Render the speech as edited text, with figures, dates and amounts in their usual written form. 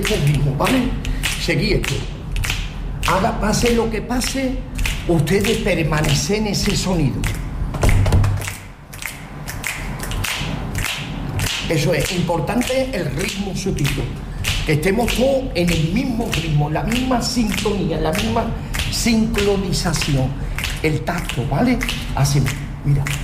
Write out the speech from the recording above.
mismo, ¿vale? Seguí esto. Haga, pase lo que pase, ustedes permanecen en ese sonido. Eso es importante, el ritmo sutil. Que estemos todos en el mismo ritmo, en la misma sintonía, en la misma sincronización. El tacto, ¿vale? Así, mira.